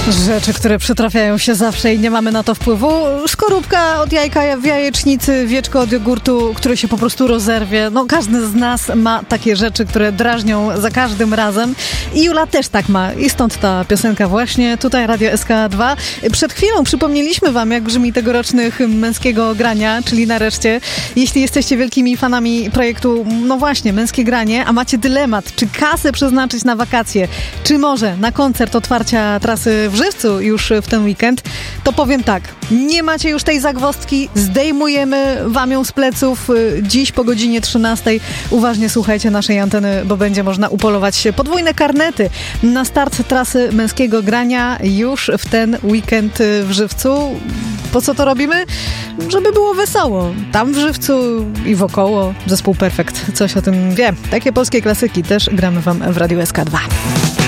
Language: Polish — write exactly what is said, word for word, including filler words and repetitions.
Rzeczy, które przytrafiają się zawsze i nie mamy na to wpływu. Skorupka od jajka w jajecznicy, wieczko od jogurtu, które się po prostu rozerwie. No każdy z nas ma takie rzeczy, które drażnią za każdym razem. I Jula też tak ma. I stąd ta piosenka właśnie. Tutaj Radio S K dwa. Przed chwilą przypomnieliśmy wam, jak brzmi tegorocznych Męskiego Grania, czyli nareszcie, jeśli jesteście wielkimi fanami projektu, no właśnie, Męskie Granie, a macie dylemat, czy kasę przeznaczyć na wakacje, czy może na koncert otwarcia trasy w Żywcu już w ten weekend, to powiem tak, nie macie już tej zagwozdki, zdejmujemy wam ją z pleców. Dziś po godzinie trzynastej uważnie słuchajcie naszej anteny, bo będzie można upolować podwójne karnety na start trasy Męskiego Grania już w ten weekend w Żywcu. Po co to robimy? Żeby było wesoło. Tam w Żywcu i wokoło zespół Perfekt coś o tym wie. Takie polskie klasyki też gramy wam w Radiu S K dwa.